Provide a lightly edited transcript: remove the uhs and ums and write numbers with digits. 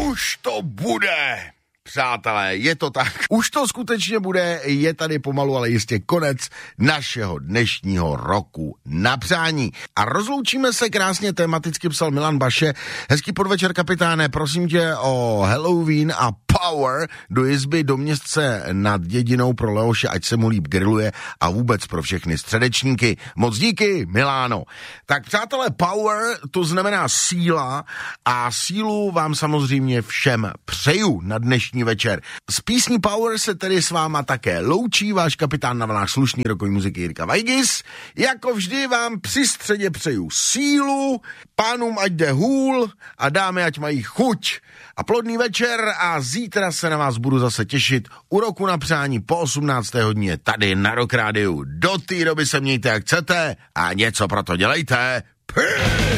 Už to bude, přátelé, je to tak. Už to skutečně bude, je tady pomalu, ale jistě konec našeho dnešního roku na přání. A rozloučíme se krásně, tematicky psal Milan Baše. Hezký podvečer, kapitáne, prosím tě o Halloween a Power do izby do městce nad Dědinou pro Leoše, ať se mu líp grilluje a vůbec pro všechny středečníky. Moc díky, Miláno. Tak přátelé, Power, to znamená síla a sílu vám samozřejmě všem přeju na dnešní večer. Z písní Power se tedy s váma také loučí váš kapitán na vlnách slušný rokový muziky Jirka Vajgis. Jako vždy vám při středě přeju sílu, pánům ať jde hůl a dámy ať mají chuť. A plodný večer a zítra se na vás budu zase těšit u roku na přání po 18. hodině tady na Rock Rádiu. Do té doby se mějte jak chcete a něco pro to dělejte.